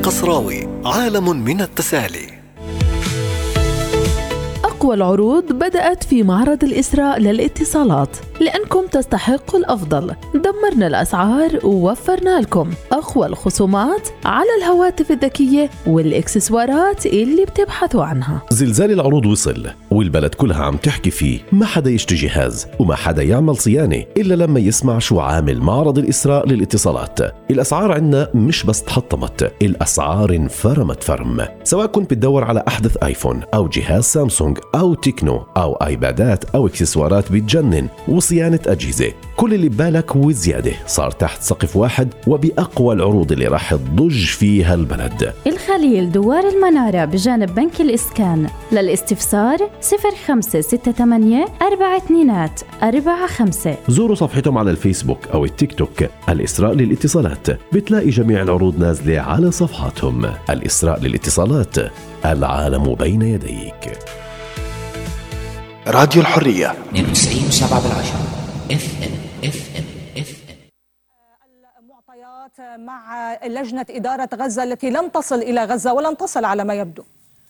القصراوي، عالم من التسالي. أقوى العروض بدأت في معرض الإسراء للاتصالات، لأنكم تستحقوا الأفضل. دمرنا الأسعار ووفرنا لكم أقوى الخصومات على الهواتف الذكية والإكسسوارات اللي بتبحثوا عنها. زلزال العروض وصل والبلد كلها عم تحكي فيه. ما حدا يشتري جهاز وما حدا يعمل صيانة إلا لما يسمع شو عامل معرض الإسراء للاتصالات. الأسعار عنا مش بس تحطمت، الأسعار انفرمت فرم. سواء كنت بتدور على أحدث آيفون أو جهاز سامسونج أو تكنو أو آيبادات أو إكسسوارات بتجنن وصيانة أجهزة، كل اللي ببالك وزيادة صار تحت سقف واحد وبأقوى العروض اللي راح تضج فيها البلد. الخليل دوار المنارة بجانب بنك الإسكان. للاستفسار 0568 4245. زوروا صفحتهم على الفيسبوك أو التيك توك الإسراء للاتصالات، بتلاقي جميع العروض نازلة على صفحاتهم. الإسراء للاتصالات، العالم بين يديك. راديو الحرية 92.7 FM. المعطيات مع لجنة إدارة غزة التي لم تصل إلى غزة ولن تصل على ما يبدو.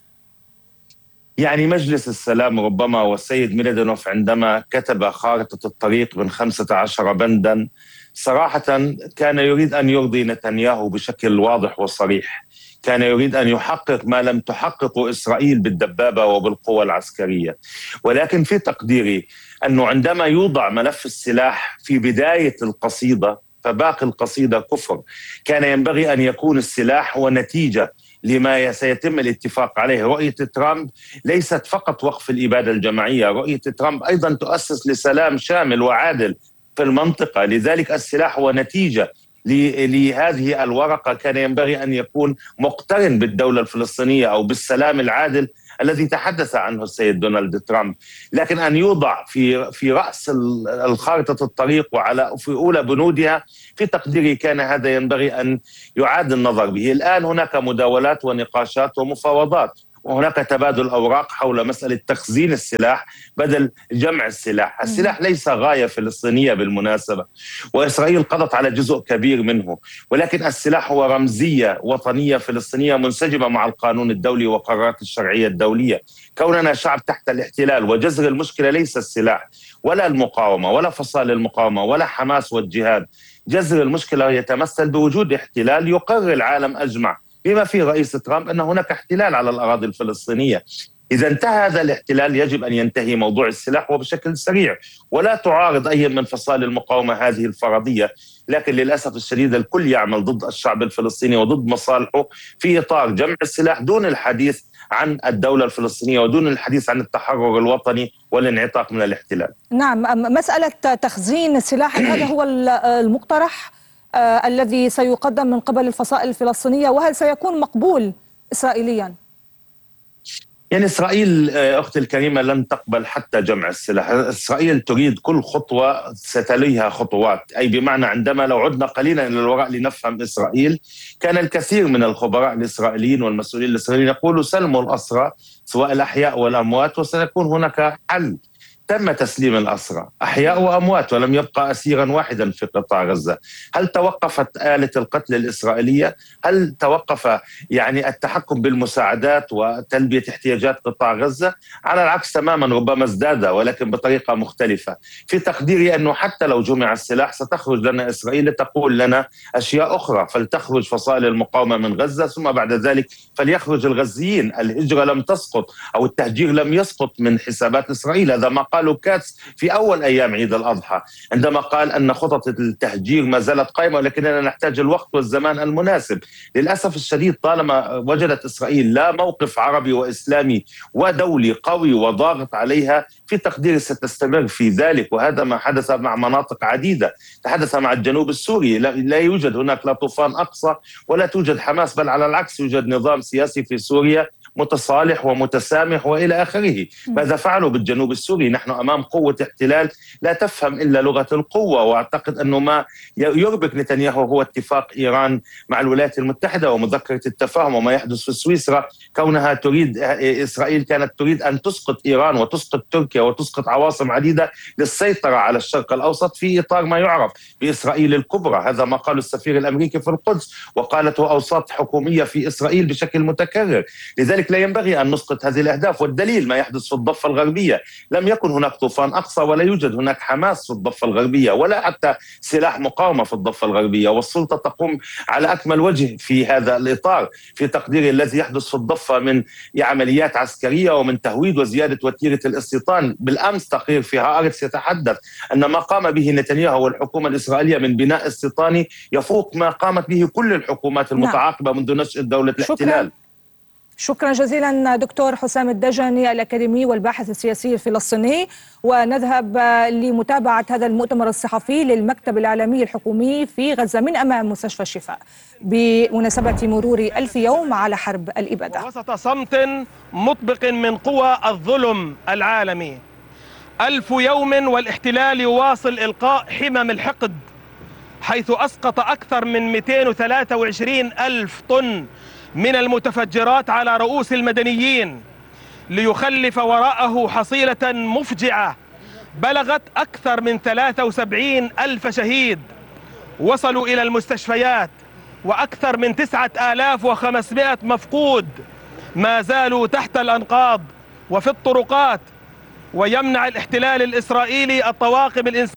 يعني مجلس السلام ربما والسيد ميلادينوف عندما كتب خارطة الطريق من 15 بندا صراحة كان يريد أن يرضي نتنياهو بشكل واضح وصريح. كان يريد أن يحقق ما لم تحققه إسرائيل بالدبابة وبالقوة العسكرية. ولكن في تقديري أنه عندما يوضع ملف السلاح في بداية القصيدة فباقي القصيدة كفر. كان ينبغي أن يكون السلاح هو نتيجة لما سيتم الاتفاق عليه. رؤية ترامب ليست فقط وقف الإبادة الجماعية، رؤية ترامب أيضا تؤسس لسلام شامل وعادل في المنطقة. لذلك السلاح هو نتيجة لهذه الورقة. كان ينبغي أن يكون مقترن بالدولة الفلسطينية أو بالسلام العادل الذي تحدث عنه السيد دونالد ترامب. لكن أن يوضع في رأس الخارطة الطريق وعلى في أولى بنودها، في تقديري كان هذا ينبغي أن يعاد النظر به. الآن هناك مداولات ونقاشات ومفاوضات، وهناك تبادل أوراق حول مسألة تخزين السلاح بدل جمع السلاح. السلاح ليس غاية فلسطينية بالمناسبة، وإسرائيل قضت على جزء كبير منه، ولكن السلاح هو رمزية وطنية فلسطينية منسجمة مع القانون الدولي وقرارات الشرعية الدولية. كوننا شعب تحت الاحتلال، وجذر المشكلة ليس السلاح ولا المقاومة ولا فصائل المقاومة ولا حماس والجهاد. جذر المشكلة يتمثل بوجود احتلال يقر العالم أجمع بما فيه رئيس ترامب أن هناك احتلال على الأراضي الفلسطينية. إذا انتهى هذا الاحتلال يجب أن ينتهي موضوع السلاح وبشكل سريع، ولا تعارض أي من فصائل المقاومة هذه الفرضية. لكن للأسف الشديد الكل يعمل ضد الشعب الفلسطيني وضد مصالحه في إطار جمع السلاح دون الحديث عن الدولة الفلسطينية ودون الحديث عن التحرر الوطني والانعتاق من الاحتلال. نعم، مسألة تخزين السلاح هذا هو المقترح الذي سيقدم من قبل الفصائل الفلسطينية، وهل سيكون مقبول إسرائيليا؟ يعني إسرائيل أختي الكريمة لن تقبل حتى جمع السلاح. إسرائيل تريد كل خطوة ستليها خطوات، أي بمعنى عندما لو عدنا قليلا إلى الوراء لنفهم إسرائيل، كان الكثير من الخبراء الإسرائيليين والمسؤولين الإسرائيليين يقولوا سلموا الأسرى سواء الأحياء والأموات وسيكون هناك حل. تم تسليم الأسرى أحياء وأموات ولم يبقى أسيرا واحدا في قطاع غزة. هل توقفت آلة القتل الإسرائيلية؟ هل توقف يعني التحكم بالمساعدات وتلبية احتياجات قطاع غزة؟ على العكس تماما، ربما ازداد ولكن بطريقة مختلفة. في تقديري أنه حتى لو جمع السلاح ستخرج لنا إسرائيل تقول لنا أشياء أخرى، فلتخرج فصائل المقاومة من غزة ثم بعد ذلك فليخرج الغزيين. الهجرة لم تسقط أو التهجير لم يسقط من حسابات إسرائيل. هذا ما قالوا كاتس في أول أيام عيد الأضحى عندما قال أن خطط التهجير ما زالت قائمة ولكننا نحتاج الوقت والزمان المناسب. للأسف الشديد طالما وجدت إسرائيل لا موقف عربي وإسلامي ودولي قوي وضاغط عليها، في تقدير ستستمر في ذلك. وهذا ما حدث مع مناطق عديدة، تحدث مع الجنوب السوري. لا يوجد هناك لا طوفان أقصى ولا توجد حماس، بل على العكس يوجد نظام سياسي في سوريا متصالح ومتسامح وإلى آخره. ماذا فعلوا بالجنوب السوري؟ نحن أمام قوة احتلال لا تفهم إلا لغة القوة، وأعتقد أنه ما يربك نتنياهو هو اتفاق إيران مع الولايات المتحدة ومذكرة التفاهم وما يحدث في سويسرا، كونها تريد، إسرائيل كانت تريد أن تسقط إيران وتسقط تركيا وتسقط عواصم عديدة للسيطرة على الشرق الأوسط في إطار ما يعرف بإسرائيل الكبرى. هذا ما قاله السفير الأمريكي في القدس وقالته أوساط حكومية في إسرائيل بشكل متكرر. لذلك لا ينبغي أن نسقط هذه الأهداف، والدليل ما يحدث في الضفة الغربية. لم يكن هناك طوفان أقصى ولا يوجد هناك حماس في الضفة الغربية ولا حتى سلاح مقاومة في الضفة الغربية، والسلطة تقوم على أكمل وجه في هذا الإطار في تقدير الذي يحدث في الضفة من عمليات عسكرية ومن تهويد وزيادة وتيرة الاستيطان. بالأمس تقرير في هآرتس يتحدث أن ما قام به نتنياهو والحكومة الإسرائيلية من بناء استيطاني يفوق ما قامت به كل الحكومات المتعاقبة منذ نشأة دولة الاحتلال. شكرا جزيلا دكتور حسام الدجني الأكاديمي والباحث السياسي الفلسطيني. ونذهب لمتابعة هذا المؤتمر الصحفي للمكتب الإعلامي الحكومي في غزة من أمام مستشفى الشفاء بمناسبة مرور 1000 يوم على حرب الإبادة. وسط صمت مطبق من قوى الظلم العالمي، 1000 يوم والاحتلال يواصل إلقاء حمم الحقد، حيث أسقط أكثر من 223 ألف طن من المتفجرات على رؤوس المدنيين، ليخلف وراءه حصيلة مفجعة بلغت أكثر من 73 ألف شهيد وصلوا إلى المستشفيات، وأكثر من 9500 مفقود ما زالوا تحت الأنقاض وفي الطرقات. ويمنع الاحتلال الإسرائيلي الطواقم الإنسانية.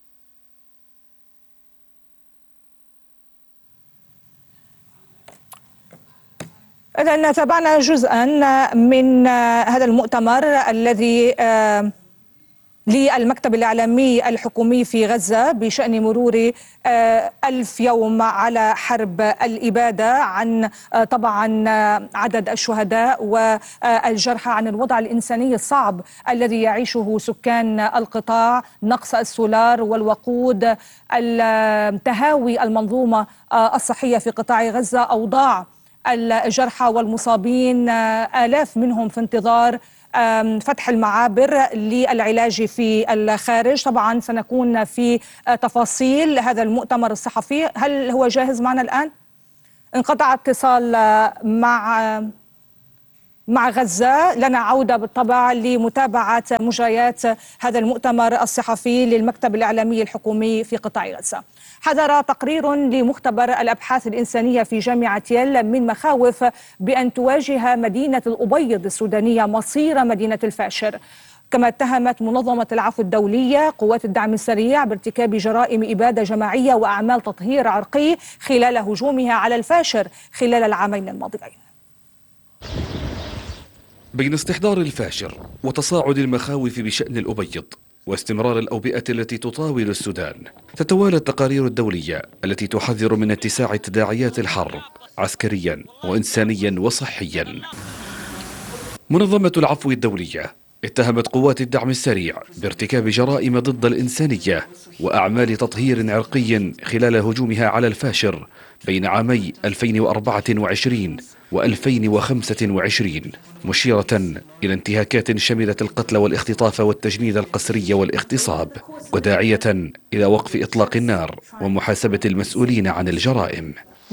إذن تابعنا جزءا من هذا المؤتمر الذي للمكتب الإعلامي الحكومي في غزة بشأن مرور 1000 يوم على حرب الإبادة، عن طبعا عدد الشهداء والجرحى، عن الوضع الإنساني الصعب الذي يعيشه سكان القطاع، نقص السولار والوقود، تهاوي المنظومة الصحية في قطاع غزة، أوضاع الجرحى والمصابين، آلاف منهم في انتظار فتح المعابر للعلاج في الخارج. طبعا سنكون في تفاصيل هذا المؤتمر الصحفي. هل هو جاهز معنا الآن؟ انقطع اتصال مع غزة. لنا عودة بالطبع لمتابعة مجريات هذا المؤتمر الصحفي للمكتب الإعلامي الحكومي في قطاع غزة. حذر تقرير لمختبر الأبحاث الإنسانية في جامعة يل من مخاوف بأن تواجه مدينة الأبيض السودانية مصير مدينة الفاشر. كما اتهمت منظمة العفو الدولية قوات الدعم السريع بارتكاب جرائم إبادة جماعية وأعمال تطهير عرقي خلال هجومها على الفاشر خلال العامين الماضيين. بين استحضار الفاشر وتصاعد المخاوف بشأن الأبيض واستمرار الأوبئة التي تطاول السودان، تتوالى التقارير الدولية التي تحذر من اتساع تداعيات الحرب عسكريا وإنسانيا وصحيا. منظمة العفو الدولية اتهمت قوات الدعم السريع بارتكاب جرائم ضد الإنسانية وأعمال تطهير عرقي خلال هجومها على الفاشر بين عامي 2024 و2025، مشيرة إلى انتهاكات شملت القتل والاختطاف والتجنيد القسري والاغتصاب، وداعية إلى وقف إطلاق النار ومحاسبة المسؤولين عن الجرائم.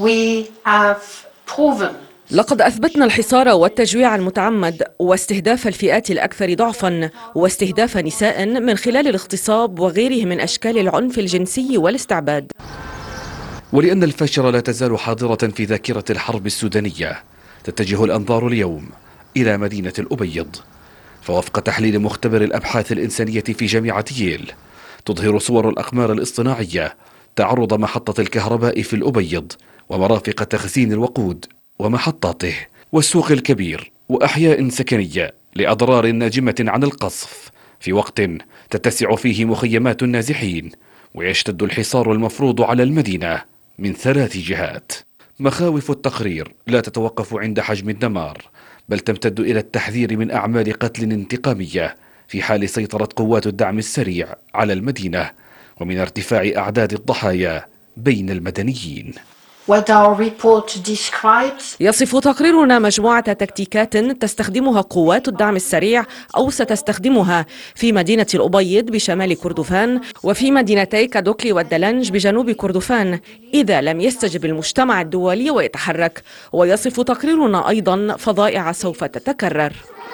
لقد أثبتنا الحصار والتجويع المتعمد واستهداف الفئات الأكثر ضعفا واستهداف نساء من خلال الاغتصاب وغيره من أشكال العنف الجنسي والاستعباد. ولأن الفاشر لا تزال حاضرة في ذاكرة الحرب السودانية، تتجه الأنظار اليوم إلى مدينة الأبيض. فوفق تحليل مختبر الأبحاث الإنسانية في جامعة ييل، تظهر صور الأقمار الاصطناعية تعرض محطة الكهرباء في الأبيض ومرافق تخزين الوقود ومحطاته والسوق الكبير وأحياء سكنية لأضرار ناجمة عن القصف، في وقت تتسع فيه مخيمات النازحين ويشتد الحصار المفروض على المدينة من 3 جهات. مخاوف التقرير لا تتوقف عند حجم الدمار، بل تمتد إلى التحذير من أعمال قتل انتقامية في حال سيطرة قوات الدعم السريع على المدينة، ومن ارتفاع أعداد الضحايا بين المدنيين. يصف تقريرنا مجموعة تكتيكات تستخدمها قوات الدعم السريع أو ستستخدمها في مدينة الأبيض بشمال كردفان وفي مدينتي كادوكلي والدلنج بجنوب كردفان إذا لم يستجب المجتمع الدولي ويتحرك. ويصف تقريرنا أيضا فظائع سوف تتكرر.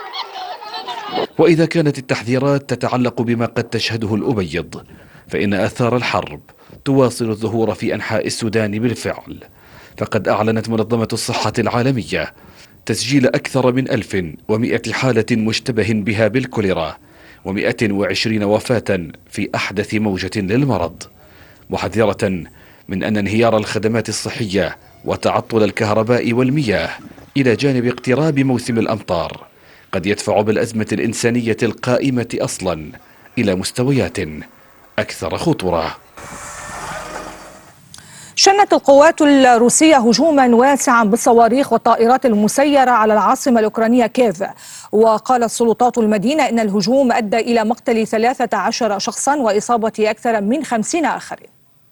وإذا كانت التحذيرات تتعلق بما قد تشهده الأبيض، فإن آثار الحرب تواصل الظهور في أنحاء السودان بالفعل. فقد أعلنت منظمة الصحة العالمية تسجيل أكثر من 1100 حالة مشتبه بها بالكوليرا و120 وفاة في أحدث موجة للمرض، محذرة من أن انهيار الخدمات الصحية وتعطل الكهرباء والمياه إلى جانب اقتراب موسم الأمطار قد يدفع بالأزمة الإنسانية القائمة أصلا إلى مستويات أكثر خطورة. شنت القوات الروسية هجوما واسعا بالصواريخ والطائرات المسيرة على العاصمة الأوكرانية كييف. وقالت سلطات المدينة إن الهجوم أدى إلى مقتل 13 شخصا وإصابة أكثر من 50 آخرين.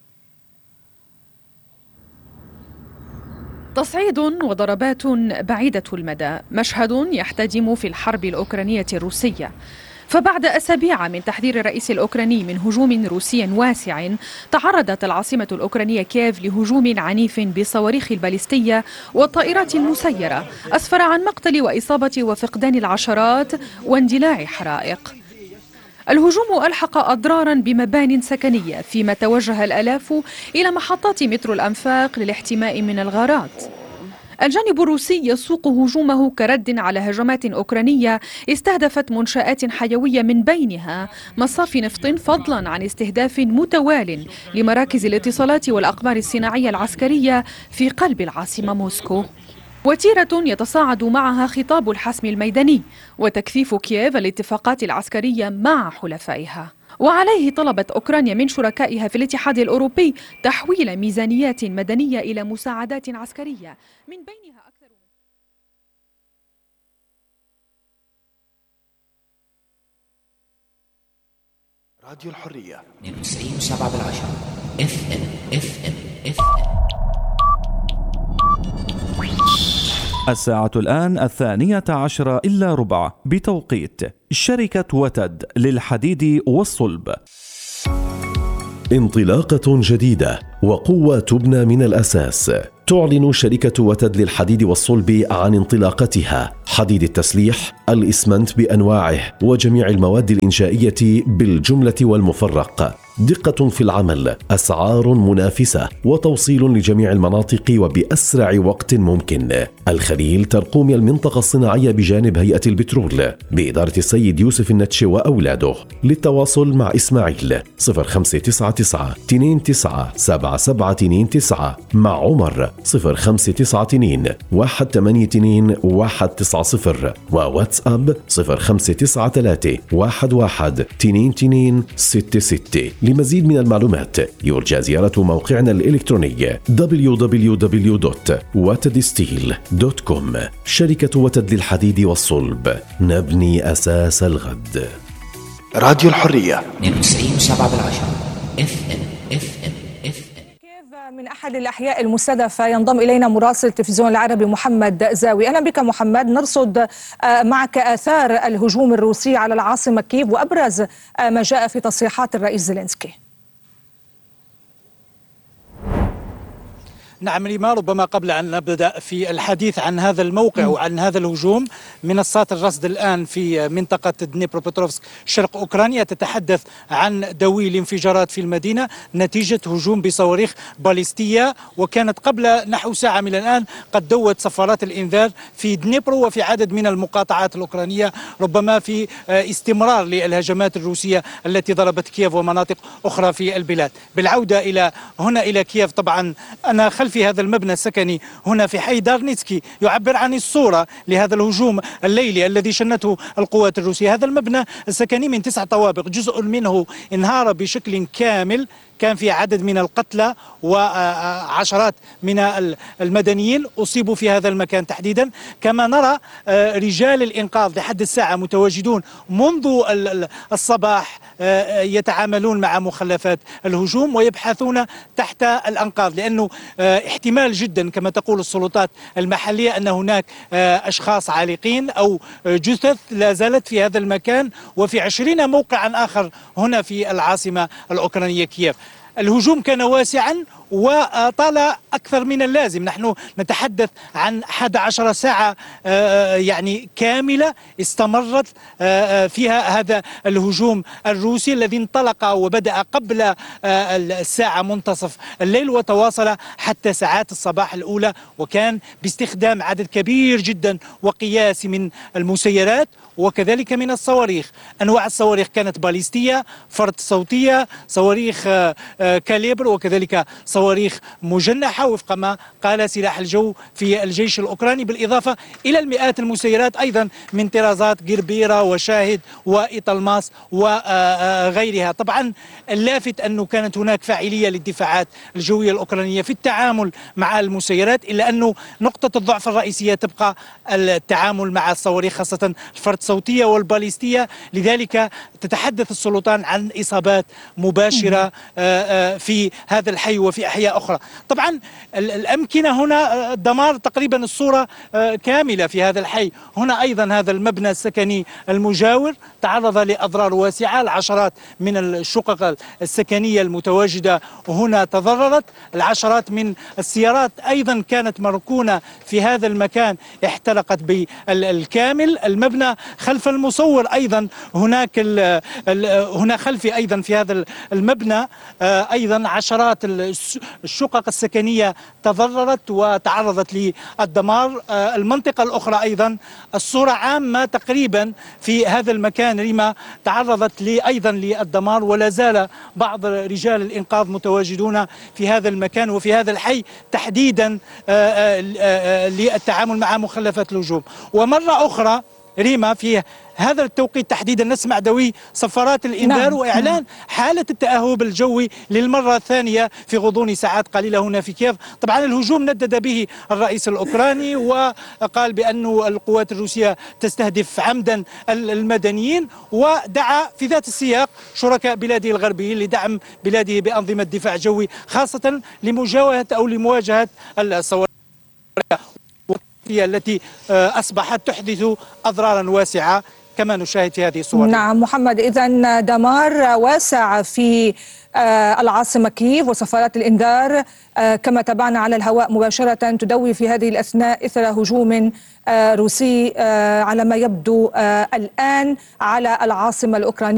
تصعيد وضربات بعيدة المدى، مشهد يحتدم في الحرب الأوكرانية الروسية. فبعد أسابيع من تحذير الرئيس الأوكراني من هجوم روسي واسع، تعرضت العاصمة الأوكرانية كييف لهجوم عنيف بالصواريخ الباليستية والطائرات المسيرة أسفر عن مقتل وإصابة وفقدان العشرات واندلاع حرائق. الهجوم ألحق أضرارا بمبان سكنية، فيما توجه الآلاف إلى محطات مترو الأنفاق للاحتماء من الغارات. الجانب الروسي يسوق هجومه كرد على هجمات أوكرانية استهدفت منشآت حيوية، من بينها مصاف نفط، فضلا عن استهداف متوال لمراكز الاتصالات والأقمار الصناعية العسكرية في قلب العاصمة موسكو. وتيرة يتصاعد معها خطاب الحسم الميداني وتكثيف كييف الاتفاقات العسكرية مع حلفائها. وعليه طلبت أوكرانيا من شركائها في الاتحاد الأوروبي تحويل ميزانيات مدنية إلى مساعدات عسكرية، من بينها أكثر راديو الحرية 92.7 FM. الساعة الآن 12:03 بتوقيت شركة وتد للحديد والصلب. انطلاقة جديدة وقوة تبنى من الأساس. تعلن شركة وتد للحديد والصلب عن انطلاقتها حديد التسليح، الإسمنت بأنواعه وجميع المواد الإنشائية بالجملة والمفرق. دقة في العمل، أسعار منافسة، وتوصيل لجميع المناطق وبأسرع وقت ممكن. الخليل ترقوم المنطقة الصناعية بجانب هيئة البترول بإدارة السيد يوسف النتشي وأولاده. للتواصل مع إسماعيل 0599 29 7729، مع عمر 0592 182 190، وواتساب 0593 11 22 66. لمزيد من المعلومات يرجى زيارة موقعنا الإلكتروني www.watedsteel.com. شركة وتد للحديد والصلب، نبني أساس الغد. راديو الحرية 92.7 FM. من أحد الأحياء المستهدفة ينضم إلينا مراسل التلفزيون العربي محمد زاوي. أهلا بك محمد. نرصد معك آثار الهجوم الروسي على العاصمة كييف وأبرز ما جاء في تصريحات الرئيس زيلينسكي. نعم ريما، ربما قبل أن نبدأ في الحديث عن هذا الموقع وعن هذا الهجوم، منصات الرصد الآن في منطقة دنيبروبتروفسك شرق أوكرانيا تتحدث عن دوي الانفجارات في المدينة نتيجة هجوم بصواريخ باليستية، وكانت قبل نحو ساعة من الآن قد دوت صفارات الإنذار في دنيبرو وفي عدد من المقاطعات الأوكرانية، ربما في استمرار للهجمات الروسية التي ضربت كييف ومناطق أخرى في البلاد. بالعودة إلى هنا إلى كييف، طبعا أنا خلفي هذا المبنى السكني هنا في حي دارنيتسكي يعبر عن الصورة لهذا الهجوم الليلي الذي شنته القوات الروسية. هذا المبنى السكني من 9 طوابق، جزء منه انهار بشكل كامل كان في عدد من القتلى وعشرات من المدنيين أصيبوا في هذا المكان تحديدا. كما نرى رجال الإنقاذ لحد الساعة متواجدون منذ الصباح يتعاملون مع مخلفات الهجوم ويبحثون تحت الأنقاض، لأنه احتمال جدا كما تقول السلطات المحلية أن هناك أشخاص عالقين أو جثث لا زالت في هذا المكان وفي 20 موقعا آخر هنا في العاصمة الأوكرانية كييف. الهجوم كان واسعا وطال أكثر من اللازم. نحن نتحدث عن 11 ساعة يعني كاملة استمرت فيها هذا الهجوم الروسي الذي انطلق وبدأ قبل الساعة منتصف الليل وتواصل حتى ساعات الصباح الأولى، وكان باستخدام عدد كبير جدا وقياسي من المسيرات وكذلك من الصواريخ. أنواع الصواريخ كانت باليستية، فرد صوتية، صواريخ كاليبر، وكذلك صواريخ مجنحة وفق ما قال سلاح الجو في الجيش الأوكراني، بالإضافة إلى المئات المسيرات أيضا من طرازات جربيرة وشاهد وإيطالماس وغيرها. طبعا اللافت أنه كانت هناك فاعلية للدفاعات الجوية الأوكرانية في التعامل مع المسيرات، إلا أنه نقطة الضعف الرئيسية تبقى التعامل مع الصواريخ خاصة الفرد الصوتية والباليستية. لذلك تتحدث السلطان عن إصابات مباشرة في هذا الحي وفي أحياء أخرى. طبعا الأمكنة هنا دمار تقريبا الصورة كاملة في هذا الحي. هنا أيضا هذا المبنى السكني المجاور تعرض لأضرار واسعة، العشرات من الشقق السكنية المتواجدة هنا تضررت، العشرات من السيارات أيضا كانت مركونة في هذا المكان احترقت بالكامل. المبنى خلف المصور أيضا هناك هنا خلفي أيضا في هذا المبنى أيضا عشرات الشقق السكنية تضررت وتعرضت للدمار. المنطقة الأخرى أيضا الصورة عامة تقريبا في هذا المكان ريما تعرضت أيضا للدمار، ولا زال بعض رجال الإنقاذ متواجدون في هذا المكان وفي هذا الحي تحديدا للتعامل مع مخلفات الهجوم. ومرة أخرى ريما في هذا التوقيت تحديدا نسمع دوي صفارات الإنذار وإعلان حالة التأهب الجوي للمرة الثانية في غضون ساعات قليلة هنا في كييف. طبعا الهجوم ندد به الرئيس الأوكراني وقال بأن القوات الروسية تستهدف عمدا المدنيين، ودعا في ذات السياق شركاء بلاده الغربيين لدعم بلاده بأنظمة دفاع جوي خاصة لمجاوهة أو لمواجهة الصواريخ التي أصبحت تحدث أضرارا واسعة كما نشاهد في هذه الصور. نعم محمد، إذن دمار واسع في العاصمة كييف وسفارات الإنذار كما تابعنا على الهواء مباشرة تدوي في هذه الأثناء إثر هجوم روسي على ما يبدو الآن على العاصمة الأوكرانية.